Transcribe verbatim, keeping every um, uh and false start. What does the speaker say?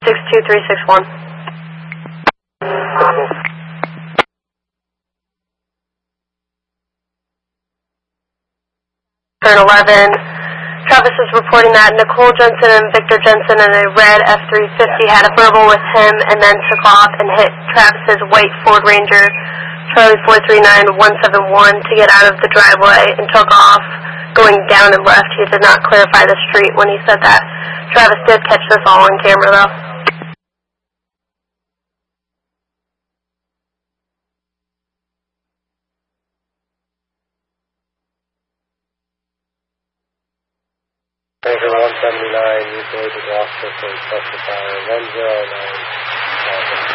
six two three six one. Turn eleven. Travis is reporting that Nicole Jensen and Victor Jensen in a red F three fifty had a verbal with him and then took off and hit Travis's white Ford Ranger Charlie four three nine one seven one to get out of the driveway and took off going down and left. He did not clarify the street when he said that. Travis did catch this all on camera though. Over one seventy-nine, you go to the officer for special fire one zero nine.